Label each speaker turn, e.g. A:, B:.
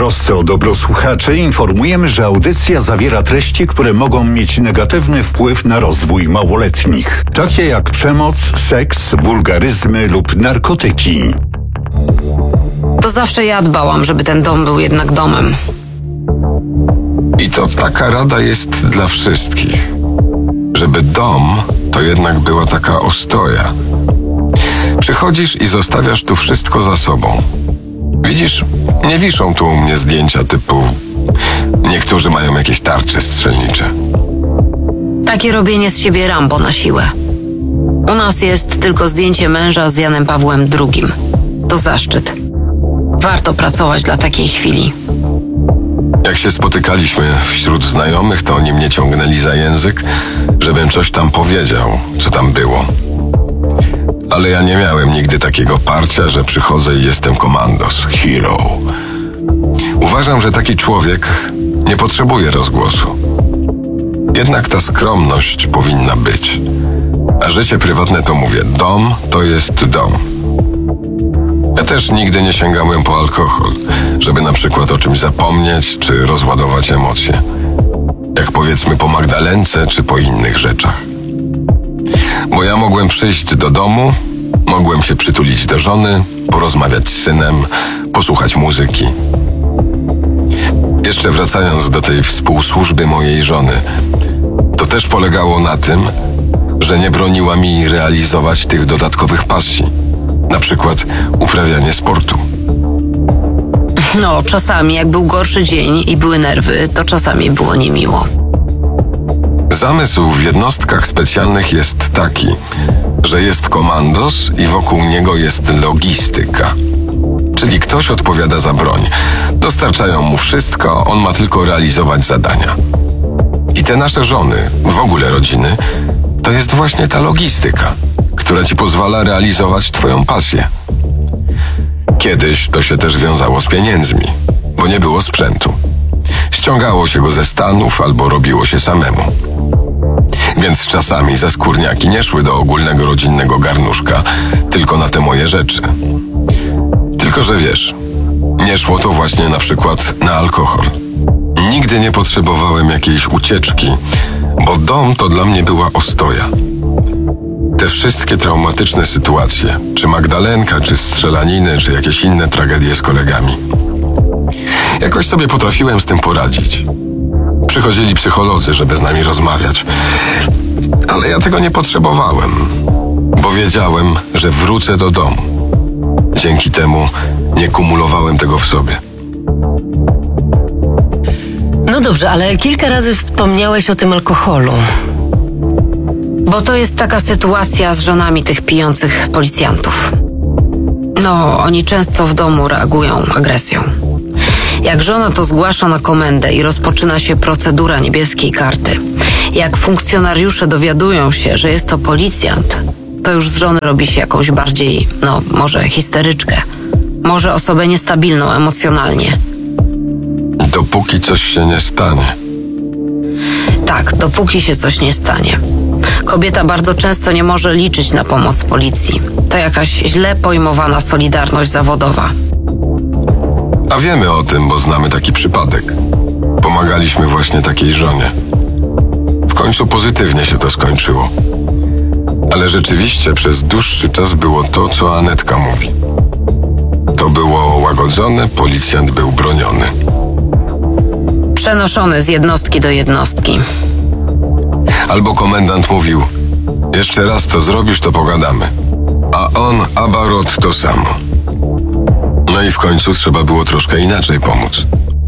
A: trosce o dobro słuchaczy informujemy, że audycja zawiera treści, które mogą mieć negatywny wpływ na rozwój małoletnich, takie jak przemoc, seks, wulgaryzmy lub narkotyki.
B: To zawsze ja dbałam, żeby ten dom był jednak domem.
C: I to taka rada jest dla wszystkich. Żeby dom to jednak była taka ostoja. Przychodzisz i zostawiasz tu wszystko za sobą. Widzisz, nie wiszą tu u mnie zdjęcia typu niektórzy mają jakieś tarcze strzelnicze.
B: Takie robienie z siebie Rambo na siłę. U nas jest tylko zdjęcie męża z Janem Pawłem II. To zaszczyt. Warto pracować dla takiej chwili.
C: Jak się spotykaliśmy wśród znajomych, to oni mnie ciągnęli za język, żebym coś tam powiedział, co tam było. Ale ja nie miałem nigdy takiego parcia, że przychodzę i jestem komandos, hero. Uważam, że taki człowiek nie potrzebuje rozgłosu. Jednak ta skromność powinna być. A życie prywatne to mówię, dom to jest dom. Ja też nigdy nie sięgałem po alkohol, żeby na przykład o czymś zapomnieć czy rozładować emocje. Jak powiedzmy po Magdalence czy po innych rzeczach. Bo ja mogłem przyjść do domu, mogłem się przytulić do żony, porozmawiać z synem, posłuchać muzyki. Jeszcze wracając do tej współsłużby mojej żony, to też polegało na tym, że nie broniła mi realizować tych dodatkowych pasji. Na przykład uprawianie sportu.
B: No, czasami jak był gorszy dzień i były nerwy, to czasami było niemiło.
C: Zamysł w jednostkach specjalnych jest taki, że jest komandos i wokół niego jest logistyka. Czyli ktoś odpowiada za broń. Dostarczają mu wszystko, on ma tylko realizować zadania. I te nasze żony, w ogóle rodziny, to jest właśnie ta logistyka, która ci pozwala realizować twoją pasję. Kiedyś to się też wiązało z pieniędzmi, bo nie było sprzętu. Ściągało się go ze Stanów albo robiło się samemu. Więc czasami za skórniaki nie szły do ogólnego rodzinnego garnuszka, tylko na te moje rzeczy. Tylko że wiesz, nie szło to właśnie na przykład na alkohol. Nigdy nie potrzebowałem jakiejś ucieczki, bo dom to dla mnie była ostoja. Te wszystkie traumatyczne sytuacje, czy Magdalenka, czy strzelaniny, czy jakieś inne tragedie z kolegami. Jakoś sobie potrafiłem z tym poradzić. Przychodzili psycholodzy, żeby z nami rozmawiać. Ale ja tego nie potrzebowałem, bo wiedziałem, że wrócę do domu. Dzięki temu nie kumulowałem tego w sobie.
D: No dobrze, ale kilka razy wspomniałeś o tym alkoholu.
B: Bo to jest taka sytuacja z żonami tych pijących policjantów. No, oni często w domu reagują agresją. Jak żona to zgłasza na komendę i rozpoczyna się procedura niebieskiej karty. Jak funkcjonariusze dowiadują się, że jest to policjant, to już z żony robi się jakąś bardziej, może histeryczkę. Może osobę niestabilną emocjonalnie.
C: Dopóki coś się nie stanie.
B: Tak, dopóki się coś nie stanie. Kobieta bardzo często nie może liczyć na pomoc policji. To jakaś źle pojmowana solidarność zawodowa.
C: A wiemy o tym, bo znamy taki przypadek. Pomagaliśmy właśnie takiej żonie. W końcu pozytywnie się to skończyło. Ale rzeczywiście przez dłuższy czas było to, co Anetka mówi. To było łagodzone, policjant był broniony.
B: Przenoszony z jednostki do jednostki.
C: Albo komendant mówił, jeszcze raz to zrobisz, to pogadamy. A on, abarot, to samo. No i w końcu trzeba było troszkę inaczej pomóc.